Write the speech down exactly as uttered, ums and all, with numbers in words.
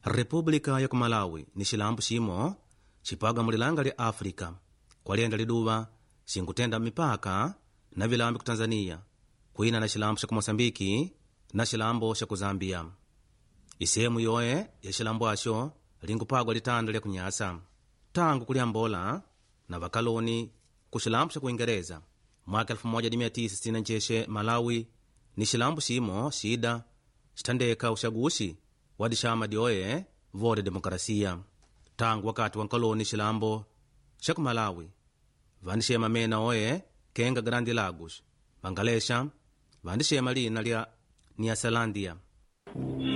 República ya Malawi ni xilambu ximo xipaga mulilanga lya África kwalenda liduva xinkutenda mipaka na vilambi ku Tanzania kwina na xilambu xa ku Moçambiki na xilambu xa ku Zambia. Isemu yoye ya xilambu axo linkupagwa litanda lya kunyasa tangu kuliambola na vakaloni ku xilambu xa ku Uingereza mwaka elfu moja mia tisa sitini na tisa. Malawi ni xilambu ximo xida xithandeka uxaguxi wa dixama dioye vote demokrasia. Tangu wakati wa nkoloni xilambu xa ku Malawi vandixema mena oye kenga Grande Lagos, vangalesha vandixema lina lya Nyasalandia.